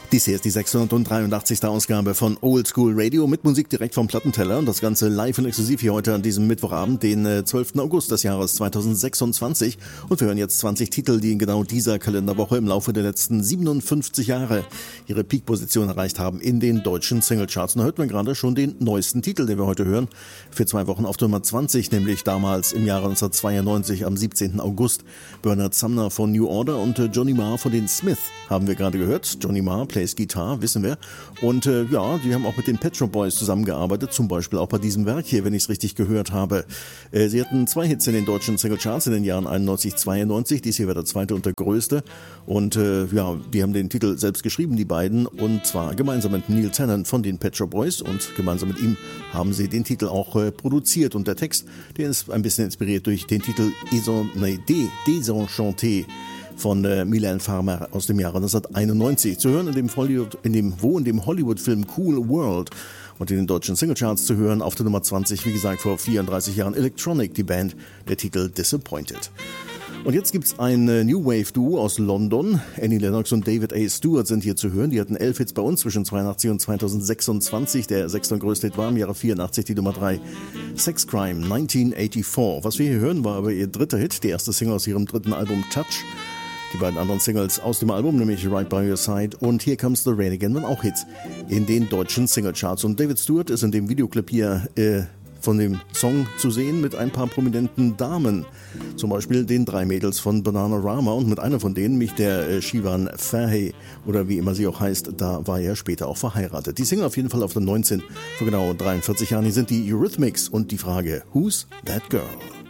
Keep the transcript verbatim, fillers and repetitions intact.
Dies hier ist die sechshundertdreiundachtzigste Ausgabe von Old School Radio mit Musik direkt vom Plattenteller und das Ganze live und exklusiv hier heute an diesem Mittwochabend, den zwölften August des Jahres zweitausendsechsundzwanzig. Und wir hören jetzt zwanzig Titel, die in genau dieser Kalenderwoche im Laufe der letzten siebenundfünfzig Jahre ihre Peak-Position erreicht haben in den deutschen Singlecharts. Und da hört man gerade schon den neuesten Titel, den wir heute hören, für zwei Wochen auf der Nummer zwanzig, nämlich damals im Jahre neunzehnhundertzweiundneunzig am siebzehnten August. Bernard Sumner von New Order und Johnny Marr von den Smiths haben wir gerade gehört. Johnny Marr plays Guitar, wissen wir. Und äh, ja, die haben auch mit den Pet Shop Boys zusammengearbeitet, zum Beispiel auch bei diesem Werk hier, wenn ich es richtig gehört habe. Äh, sie hatten zwei Hits in den deutschen Singlecharts in den Jahren einundneunzig, zweiundneunzig. Dies hier war der zweite und der größte. Und äh, ja, die haben den Titel selbst geschrieben, die beiden, und zwar gemeinsam mit Neil Tennant von den Pet Shop Boys, und gemeinsam mit ihm haben sie den Titel auch äh, produziert. Und der Text, der ist ein bisschen inspiriert durch den Titel Désenchanté von äh, Milan Farmer aus dem Jahre neunzehnhunderteinundneunzig. Zu hören in dem, Hollywood, in dem wo in dem Hollywood-Film Cool World, und in den deutschen Singlecharts zu hören auf der Nummer zwanzig, wie gesagt, vor vierunddreißig Jahren Electronic, die Band, der Titel Disappointed. Und jetzt gibt's ein äh, New Wave Duo aus London. Annie Lennox und David A. Stewart sind hier zu hören. Die hatten elf Hits bei uns zwischen zweiundachtzig und zweitausendsechsundzwanzig. Der sechste und größte Hit war im Jahre vierundachtzig die Nummer drei. Sex Crime neunzehnhundertvierundachtzig. Was wir hier hören, war aber ihr dritter Hit, die erste Single aus ihrem dritten Album Touch. Die beiden anderen Singles aus dem Album, nämlich Right By Your Side und Here Comes the Rain Again, waren auch Hits in den deutschen Singlecharts. Und David Stewart ist in dem Videoclip hier äh, von dem Song zu sehen mit ein paar prominenten Damen. Zum Beispiel den drei Mädels von Bananarama, und mit einer von denen, nämlich der äh, Shivan Fahey, oder wie immer sie auch heißt, da war er später auch verheiratet. Die Single auf jeden Fall auf der neunzehn vor genau dreiundvierzig Jahren. Hier sind die Eurythmics und die Frage, Who's That Girl?